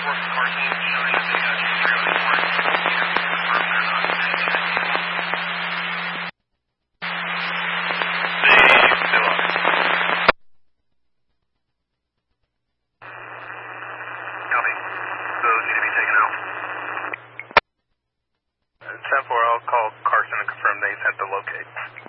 10-4, I'll call Carson and confirm they had to locate.